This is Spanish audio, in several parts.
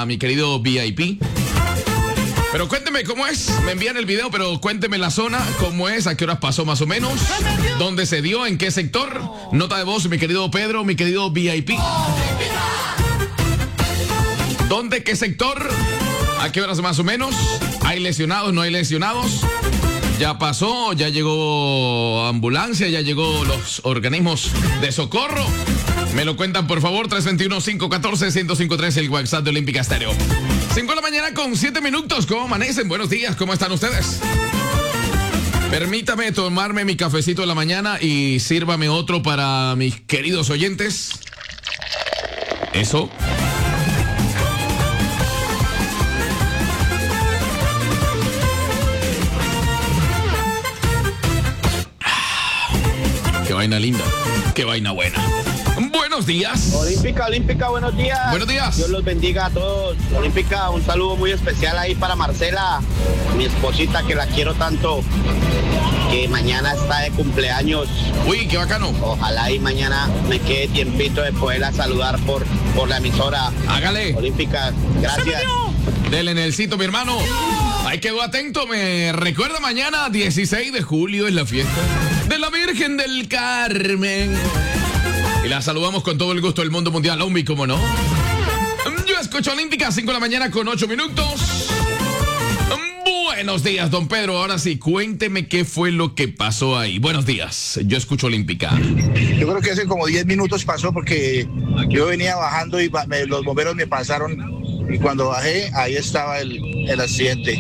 a mi querido VIP. Pero cuénteme cómo es. Me envían el video, pero cuénteme la zona, cómo es, a qué horas pasó más o menos, dónde se dio, en qué sector. Nota de voz, mi querido Pedro, mi querido VIP. ¿Dónde, qué sector? ¿A qué horas más o menos? ¿Hay lesionados, no hay lesionados? Ya pasó, ya llegó ambulancia, ya llegó los organismos de socorro. Me lo cuentan, por favor, 321-514-1053, el WhatsApp de Olímpica Estéreo. 5 de la mañana con 7 minutos. ¿Cómo amanecen? Buenos días, ¿cómo están ustedes? Permítame tomarme mi cafecito de la mañana y sírvame otro para mis queridos oyentes. Eso. Qué vaina linda, qué vaina buena. Buenos días. Olímpica, buenos días. Buenos días. Dios los bendiga a todos. Olímpica, un saludo muy especial ahí para Marcela, mi esposita que la quiero tanto, que mañana está de cumpleaños. Uy, qué bacano. Ojalá y mañana me quede tiempito de poderla saludar por la emisora. Hágale. Olímpica, gracias. Dele, Nelsito, mi hermano. Ahí quedó atento. Me recuerda, mañana 16 de julio es la fiesta de la Virgen del Carmen. Y la saludamos con todo el gusto del mundo mundial, hombre, ¿cómo no? Yo escucho Olímpica, 5 de la mañana con 8 minutos. Buenos días, don Pedro. Ahora sí, cuénteme qué fue lo que pasó ahí. Buenos días, yo escucho Olímpica. Yo creo que hace como 10 minutos pasó porque yo venía bajando y los bomberos me pasaron. Y cuando bajé, ahí estaba el accidente.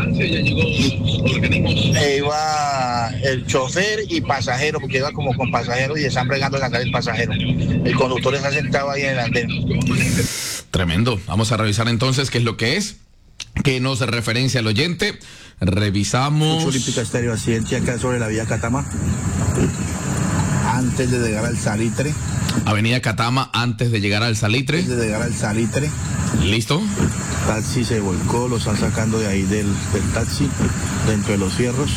Iba el chofer y pasajero, porque iba como con pasajero y están bregando a sacar el pasajero. El conductor está sentado ahí en el andén. Tremendo. Vamos a revisar entonces qué es lo que es, qué nos referencia el oyente. Revisamos. Olímpica Estéreo, accidente acá sobre la vía Catama, antes de llegar al Salitre. Avenida Catama, antes de llegar al Salitre. Antes de llegar al Salitre. ¿Listo? Taxi se volcó, lo están sacando de ahí del taxi, dentro de los fierros.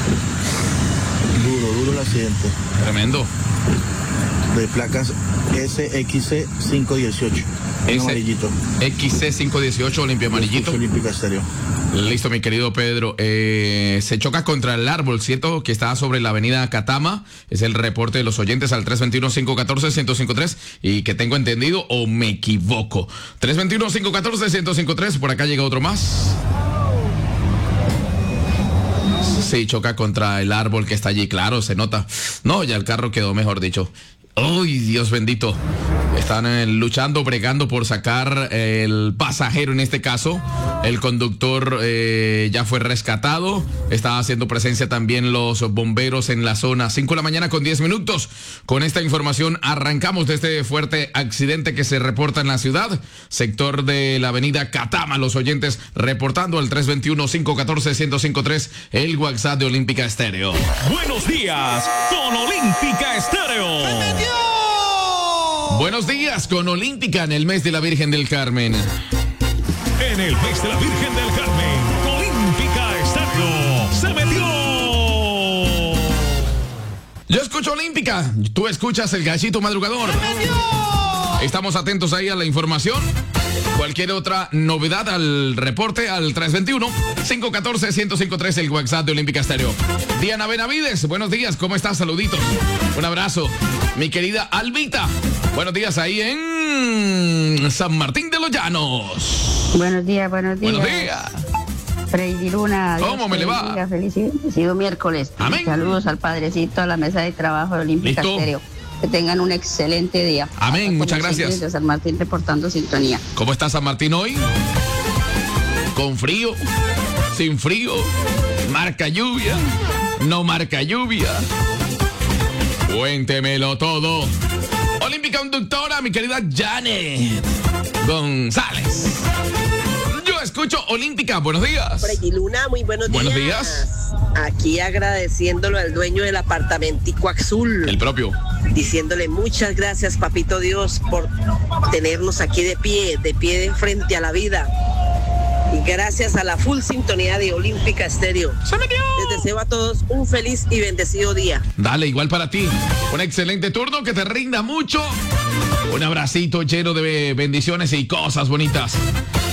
Duro el accidente. Tremendo. De placas SXC 518. Amarillito. XC 518, Olimpia amarillito. Olímpica Estéreo. Listo, mi querido Pedro. Se choca contra el árbol, ¿cierto? Que está sobre la avenida Catama. Es el reporte de los oyentes al 321-514-1053. Y que tengo entendido o me equivoco. 321-514-1053. Por acá llega otro más. Sí, choca contra el árbol que está allí, claro, se nota. No, ya el carro quedó, mejor dicho. ¡Uy, Dios bendito! Están luchando, bregando por sacar el pasajero en este caso. El conductor ya fue rescatado. Está haciendo presencia también los bomberos en la zona. 5 de la mañana con 10 minutos. Con esta información arrancamos de este fuerte accidente que se reporta en la ciudad. Sector de la avenida Catama. Los oyentes reportando al 321-514-1053. El WhatsApp de Olímpica Estéreo. Buenos días con Olímpica Estéreo. Buenos días con Olímpica en el mes de la Virgen del Carmen. En el mes de la Virgen del Carmen, Olímpica Estéreo se metió. Yo escucho Olímpica, tú escuchas el Gallito Madrugador. Estamos atentos ahí a la información. Cualquier otra novedad al reporte al 321-514-1053, el WhatsApp de Olímpica Estéreo. Diana Benavides, buenos días, ¿cómo estás? Saluditos. Un abrazo. Mi querida Albita, buenos días ahí en San Martín de los Llanos. Buenos días. Buenos días. Freddy Luna. ¿Cómo me le va? Feliz y bendecido miércoles. Amén. Saludos al padrecito, a la mesa de trabajo de Olímpica Listo. Estéreo. Que tengan un excelente día. Amén, muchas gracias. De San Martín reportando sintonía. ¿Cómo está San Martín hoy? ¿Con frío? ¿Sin frío? ¿Marca lluvia? ¿No marca lluvia? Cuéntemelo todo. Olímpica conductora, mi querida Janet González. Yo escucho Olímpica, buenos días. Freddy Luna, muy buenos días. Buenos días. Aquí agradeciéndolo al dueño del apartamentico azul. El propio. Diciéndole muchas gracias, papito Dios, por tenernos aquí de pie frente a la vida. Y gracias a la full sintonía de Olímpica Estéreo. ¡Se metió! Les deseo a todos un feliz y bendecido día. Dale, igual para ti. Un excelente turno, que te rinda mucho. Un abracito lleno de bendiciones y cosas bonitas.